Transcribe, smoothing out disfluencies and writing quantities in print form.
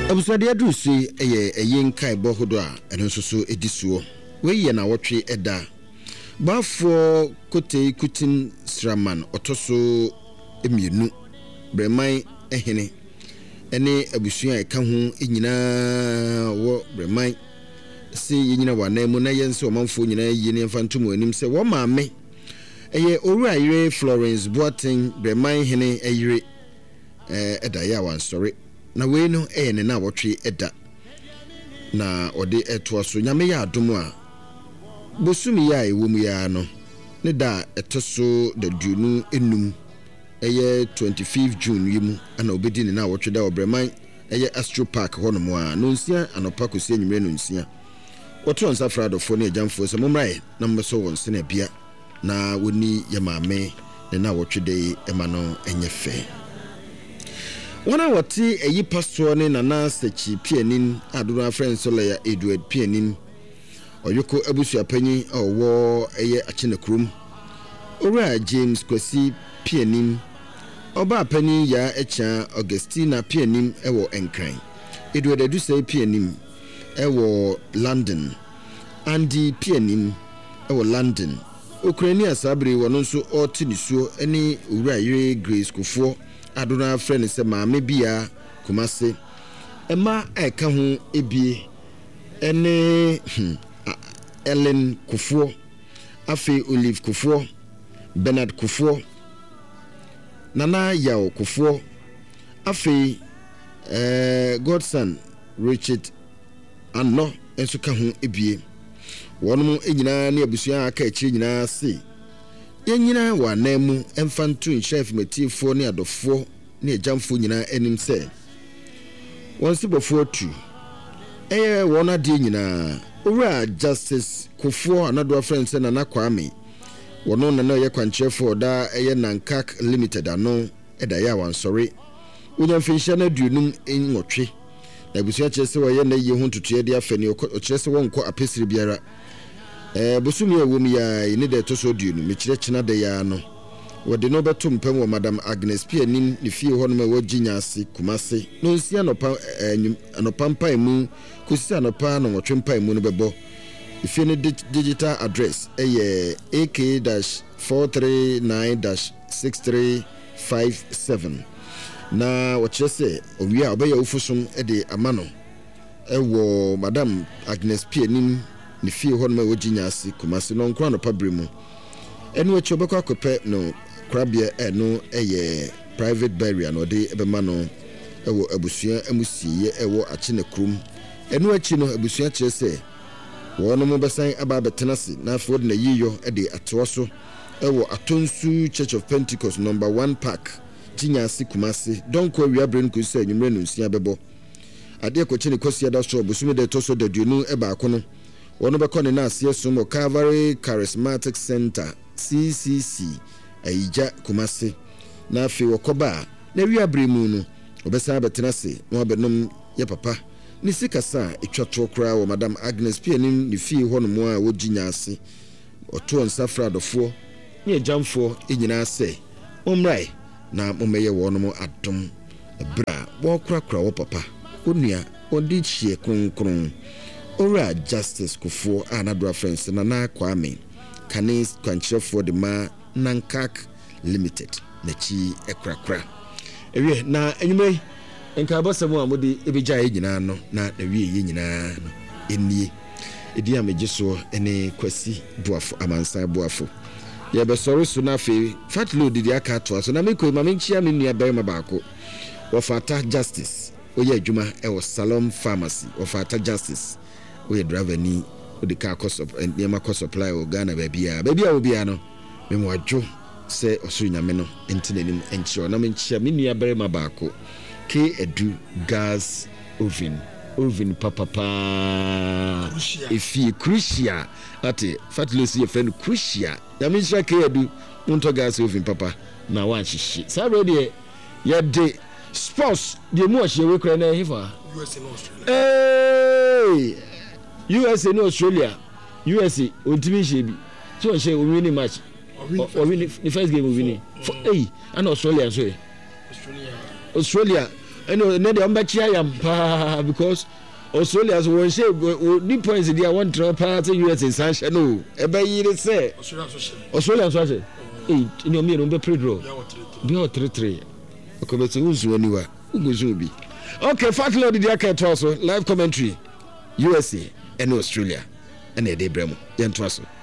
Abusade adrusu eyin kai bohodo a eno soso edisuo we ye na wotwe eda bafo kote kutin sraman otoso emienu breman ehene ene abusua eka ho enyina wo breman si yenyina wanamu na yense omanfo nyina yene mfantum anim se wo maame eye oru ayire Florence Boateng breman hene ayire eda ya wansori na we no ne na wotwe eda na ode eto so nyame ya adom a bosumi ya ewom ya no ne da etoso da duonu enum eye 25 June yimu ana obedi ne na wotwe da obreman eye Astro Park hono mo a no nsia anopa kosi enyimre no nsia wotro nsa fradofo ne agyanfo se momrae na mmeso wonse na bia na woni yemame ne na wotwe de emano enye fe. Wana wati eyi pastor ne nana sechi pianin aduna friend Soleya Edward pianin oyoko abusu apanyi owo eye achine krum ora James Kwesi pianin oba apanyi ya echa Augustina pianin ewo Enkran Edward adusai pianin ewo London Andy pianin ewo London Ukraine asabre wono nso otinisuo ene ora yire Grace Kofo aduna friend se maame bia Kumase ema eka ho ebie ene Ellen Kofo afi Olive Kofo Bernard Kofo Nana Yao Kofo afi Godson Richard Anno enso ka ho ebie wonum enyina ne abusua aka echi nyina se yenyina wa namu emfantu chef metifo ne adofo ne ajamfo nyina enim se wonsi bofo tu wona de nyina owura Justice Kofo another friend se na Kwame wono na ye kwanchefo da Nankak Limited ano eda ya wansori wonya mfinsha na duonum enwotwe na busia chese wo ye na ye ho tutu de afani o chese wonko apesiri biara bosumi ewom ya ni de to so duonu mekire china de ya no wode no beto mpam wo Madam Agnes pianin ni fie ho no ma waginya ase Kumase no nsia anopa mpa mu kusi anopa no wotwe mpa mu no bebo ifie ne digital address AK-439-6357 na wochire se owia obeya ufusum de amano ewo Madam Agnes pianin ni fie ho no waginya ase Kumase no nkra no pabremu enu wechi obekwa kope no krabia eno private burial no de ebema no ewo abusua amusiye ewo achine krum enu wechi no abusua kire se wono mo besan aba betenase na afod na yiyo de atoso ewo Atonsu Church of Pentecost number 1 park Jinyasi Kumase don ko wi abrenu ko se nyumre no nsia bebo ade ko chine kosia da so busumi de toso da duonu eba akono wono be kone na asie sumo Calvary Charismatic Center CCC Aija Kumase na afi wokoba na wi abremu no obesa betenase no abenom ye papa ni sikasa etwato kra wo Madam Agnes pianin ni fie ho no mo a woginya ase oto nsafra dofo ni jamfo enyina se omrai na momeye wono mo adom bra wo kra wo papa onua odi chie kronkron ora Justice Kofo another friends na Kwame Kanis kwanchefo de ma Nankak Limited na chi ekrakra ewie na enyume enka bosemu amodi ebeja nyina no na wie ye nyina no enie edi amegiso ene Kwesi Boafo amansa Boafo ye be sori so na fe fatlo didi aka to so na meko ma menchia me nua bema baako wofata Justice oye adwuma e Salom Pharmacy wofata Justice oye driver ni odika cost of niema cost supply o Ghana babia obia no me mo adwo se osuru nyame no entenanim enchiro na menchia me nua bema baako K edu gas oven papa ifi crucial ate fatlosi ye friend crucial ya menchia K edu unto gas oven papa na wan shishi sabe de ya de sports de mo ahye we kra na hifa USA and Australia USA ultimate shebi so she win match or win the first game we win and Australia so Australia ɛna ne de ɔmbɛkyia yam paa because Australia so wɔn hyɛ ni points di a wɔn tɛrɛ paa sɛ US nsan hyɛ no ɛbɛyiri sɛ Australia nso ahyɛ ɛni ɔmo yɛ no ɔmbɛ pre draw bi a ɔtere ɔkɔbɛsɛ wunsu aniwa wunsu bi okay fact law didi aka ɛtoa so live commentary USA ɛne Australia ɛna ɛde brɛ mu yɛn toa so.